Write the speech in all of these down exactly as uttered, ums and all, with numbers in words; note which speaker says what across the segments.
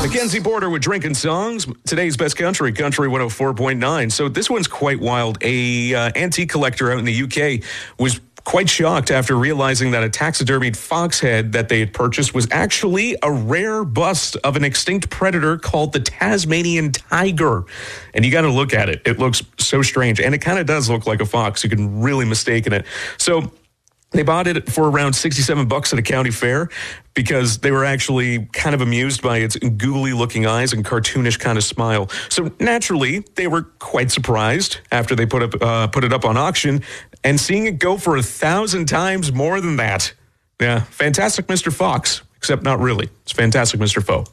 Speaker 1: Mackenzie Porter with Drinking Songs. Today's best country, Country one oh four point nine. So this one's quite wild. A uh, antique collector out in the U K was quite shocked after realizing that a taxidermied fox head that they had purchased was actually a rare bust of an extinct predator called the Tasmanian tiger. And you got to look at it. It looks so strange. And it kind of does look like a fox. You can really mistake it. So they bought it for around sixty-seven bucks at a county fair because they were actually kind of amused by its googly-looking eyes and cartoonish kind of smile. So naturally, they were quite surprised after they put up uh, put it up on auction and seeing it go for a thousand times more than that. Yeah, fantastic Mister Fox, except not really. It's fantastic Mister Foe.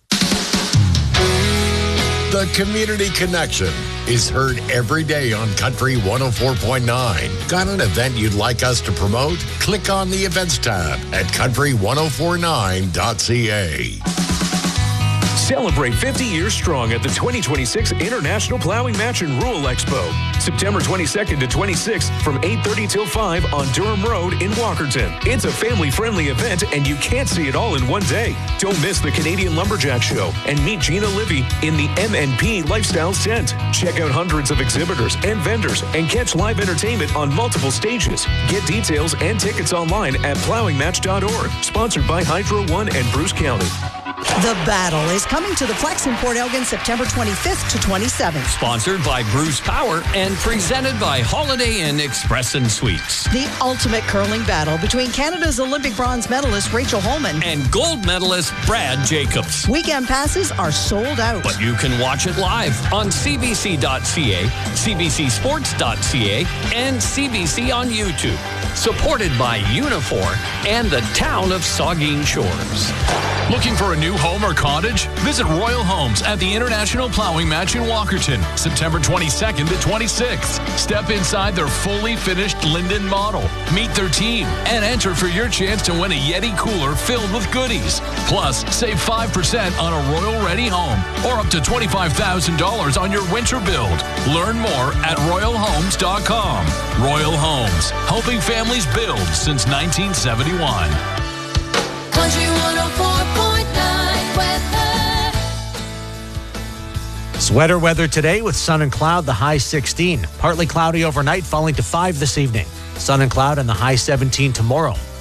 Speaker 2: The Community Connection is heard every day on Country one oh four point nine. Got an event you'd like us to promote? Click on the Events tab at country ten forty-nine dot c a.
Speaker 1: Celebrate fifty years strong at the twenty twenty-six International Plowing Match and Rural Expo. September twenty-second to twenty-sixth from eight thirty till five on Durham Road in Walkerton. It's a family-friendly event and you can't see it all in one day. Don't miss the Canadian Lumberjack Show and meet Gina Livy in the M N P Lifestyle Tent. Check out hundreds of exhibitors and vendors and catch live entertainment on multiple stages. Get details and tickets online at plowing match dot org. Sponsored by Hydro One and Bruce County.
Speaker 3: The Battle is coming to the Flex in Port Elgin September twenty-fifth to twenty-seventh.
Speaker 4: Sponsored by Bruce Power and presented by Holiday Inn Express and Suites.
Speaker 3: The ultimate curling battle between Canada's Olympic bronze medalist Rachel Holman
Speaker 4: and gold medalist Brad Jacobs.
Speaker 3: Weekend passes are sold out.
Speaker 4: But you can watch it live on c b c dot c a, c b c sports dot c a, and C B C on YouTube. Supported by Unifor and the town of Saugeen Shores.
Speaker 5: Looking for a new home or cottage? Visit Royal Homes at the International Plowing Match in Walkerton, September twenty-second to twenty-sixth. Step inside their fully finished Linden model, meet their team, and enter for your chance to win a Yeti cooler filled with goodies. Plus, save five percent on a Royal Ready home or up to twenty-five thousand dollars on your winter build. Learn more at royal homes dot com. Royal Homes, helping families build since nineteen seventy-one.
Speaker 6: Country one oh four point nine weather.
Speaker 7: Sweater weather today with sun and cloud, the high sixteen. Partly cloudy overnight, falling to five this evening. Sun and cloud and the high seventeen tomorrow.